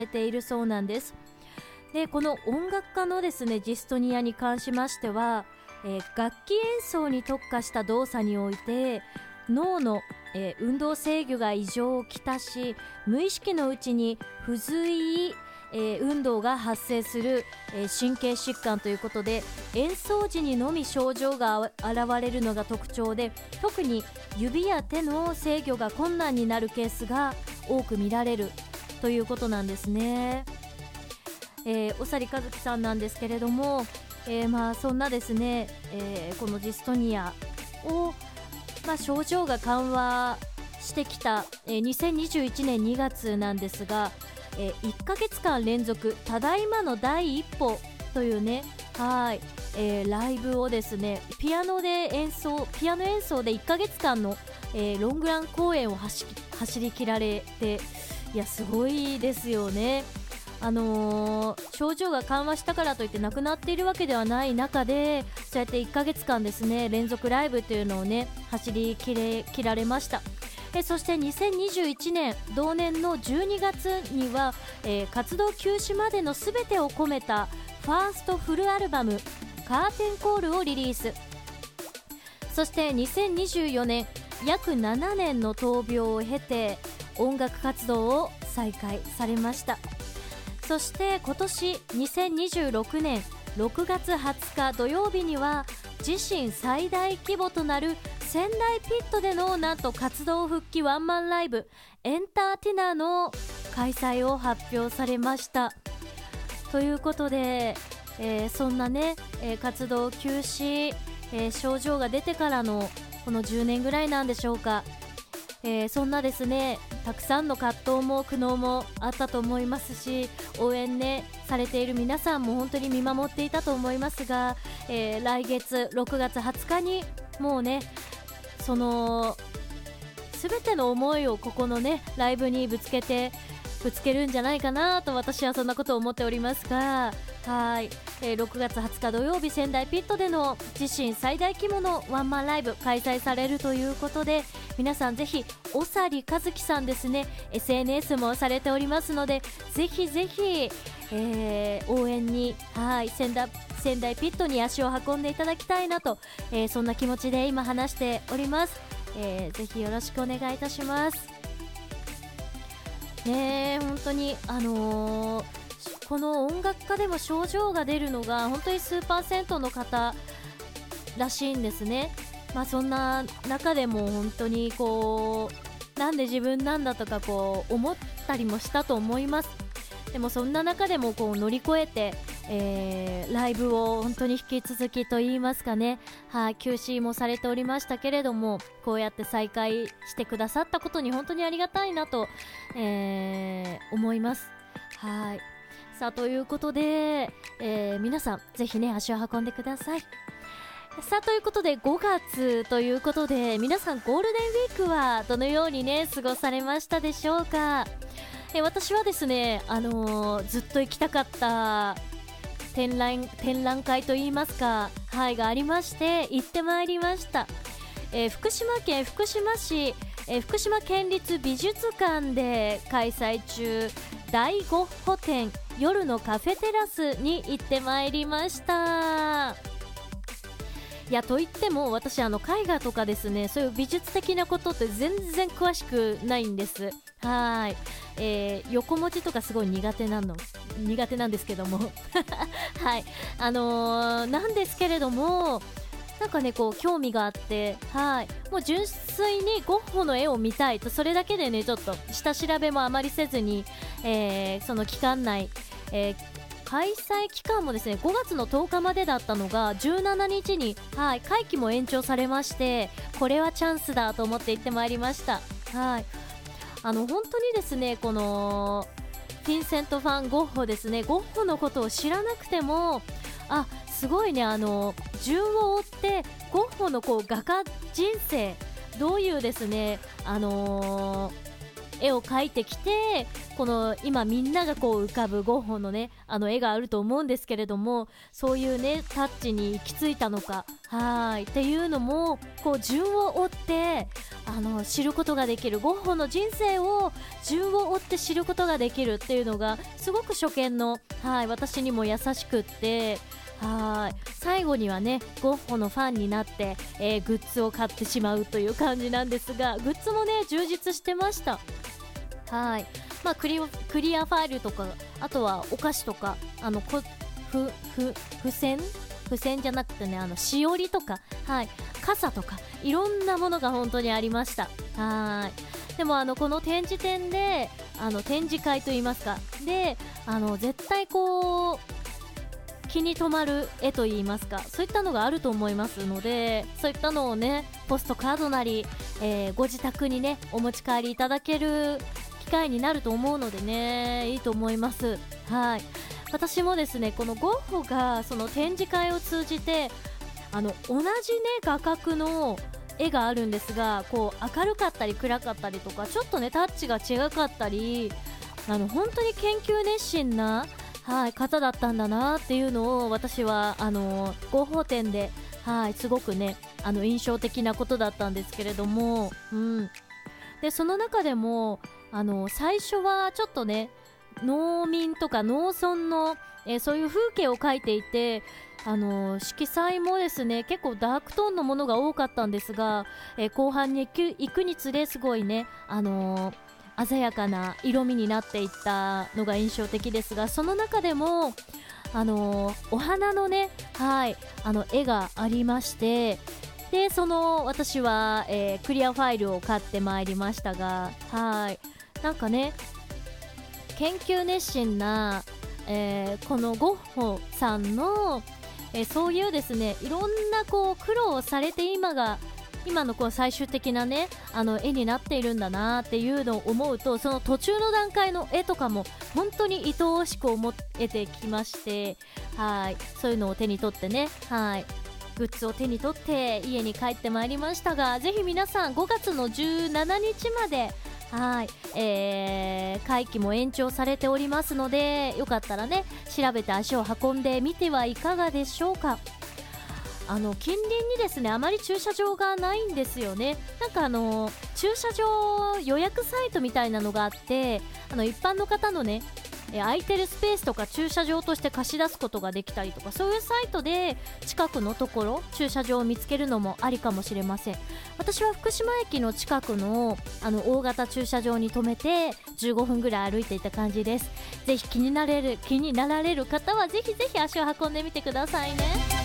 ているそうなんです。でこの音楽家のですねジストニアに関しましては、楽器演奏に特化した動作において脳の、運動制御が異常をきたし、無意識のうちに不随意、運動が発生する、神経疾患ということで、演奏時にのみ症状が現れるのが特徴で、特に指や手の制御が困難になるケースが多く見られるということなんですね。おさりかずきさんなんですけれども、そんなですね、このジストニアを、症状が緩和してきた、2021年2月なんですが、1ヶ月間連続ただいまの第一歩というね、ライブをですねピアノ演奏で1ヶ月間の、ロングラン公演を走り切られて、いやすごいですよね。症状が緩和したからといってなくなっているわけではない中で、そうやって1ヶ月間ですね連続ライブというのをね走り切られました。そして2021年同年の12月には、活動休止までのすべてを込めたファーストフルアルバムカーテンコールをリリース。そして2024年約7年の闘病を経て音楽活動を再開されました。そして今年2026年6月20日土曜日には自身最大規模となる仙台ピットでのなんと活動復帰ワンマンライブエンターティナーの開催を発表されました。ということで、そんなね、活動休止、症状が出てからのこの10年ぐらいなんでしょうか。そんなですねたくさんの葛藤も苦悩もあったと思いますし、応援ねされている皆さんも本当に見守っていたと思いますが、来月6月20日にもうねその全ての思いをここのねライブにぶつけるんじゃないかなと、私はそんなことを思っておりますが、6月20日土曜日仙台ピットでの自身最大規模のワンマンライブ開催されるということで、皆さんぜひおさりかずきさんですね SNS もされておりますので、ぜひぜひ、応援に仙台ピットに足を運んでいただきたいなと、そんな気持ちで今話しております。ぜひよろしくお願いいたしますね。本当にこの音楽家でも症状が出るのが本当に数パーセントの方らしいんですね。そんな中でも本当になんで自分なんだとか思ったりもしたと思います。でもそんな中でも乗り越えて、ライブを本当に引き続きと言いますかね、休止もされておりましたけれども、こうやって再開してくださったことに本当にありがたいなと、思います。さあということで、皆さんぜひね足を運んでください。さあということで5月ということで、皆さんゴールデンウィークはどのようにね過ごされましたでしょうか。私はですね、ずっと行きたかった展覧会といいますか、がありまして行ってまいりました。福島県福島市、福島県立美術館で開催中大ゴッホ展夜のカフェテラスに行ってまいりました。いやといっても私絵画とかですね、そういう美術的なことって全然詳しくないんです。横文字とかすごい苦手なんですけどもなんですけれども、なんかね興味があって、もう純粋にゴッホの絵を見たいと、それだけでねちょっと下調べもあまりせずに、その期間内、開催期間もですね5月の10日までだったのが17日に、会期も延長されまして、これはチャンスだと思って行ってまいりました。本当にですねこのヴィンセント・ファン・ゴッホですね、ゴッホのことを知らなくてもすごいね順を追ってゴッホの画家人生どういうですね絵を描いてきて、この今みんながこう浮かぶゴッホのね絵があると思うんですけれども、そういうねタッチに行き着いたのかっていうのもこう順を追って知ることができる、ゴッホの人生を順を追って知ることができるっていうのがすごく初見の私にも優しくって、最後にはねゴッホのファンになって、グッズを買ってしまうという感じなんですが、グッズもね充実してました。クリアファイルとか、あとはお菓子とか付箋じゃなくてねしおりとか、傘とかいろんなものが本当にありました。でもこの展示展で展示会といいますかで絶対こう気に留まる絵といいますか、そういったのがあると思いますので、そういったのをねポストカードなり、ご自宅にねお持ち帰りいただける機会になると思うのでね、いいと思います。私もですねこのゴッホがその展示会を通じて同じね画角の絵があるんですが、こう明るかったり暗かったりとかちょっとねタッチが違かったり、本当に研究熱心な方だったんだなっていうのを私はゴッホ展で、すごくね印象的なことだったんですけれども、でその中でも最初はちょっとね農民とか農村の、そういう風景を描いていて、色彩もですね結構ダークトーンのものが多かったんですが、後半に行くにつれすごいね鮮やかな色味になっていったのが印象的ですが、その中でもお花のね絵がありまして、で私は、クリアファイルを買ってまいりましたが、なんかね研究熱心な、このゴッホさんの、そういうですねいろんなこう苦労をされて今のこう最終的なね絵になっているんだなっていうのを思うと、その途中の段階の絵とかも本当に愛おしく思えてきまして、そういうのを手に取ってねグッズを手に取って家に帰ってまいりましたが、ぜひ皆さん5月の17日まで会期も延長されておりますので、よかったらね調べて足を運んでみてはいかがでしょうか。近隣にですねあまり駐車場がないんですよね。なんか駐車場予約サイトみたいなのがあって、一般の方のね空いてるスペースとか駐車場として貸し出すことができたりとか、そういうサイトで近くのところ駐車場を見つけるのもありかもしれません。私は福島駅の近くの大型駐車場に停めて15分ぐらい歩いていた感じです。ぜひ気になられる方はぜひぜひ足を運んでみてくださいね。